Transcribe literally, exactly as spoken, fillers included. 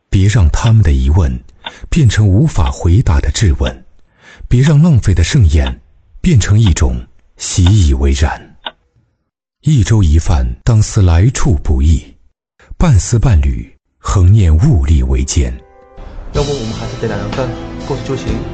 别让他们的疑问变成无法回答的质问，别让浪费的盛宴变成一种习以为然。一粥一饭，当思来处不易；半丝半缕，恒念物力维艰。 要不我们还是点两人份，过去就行。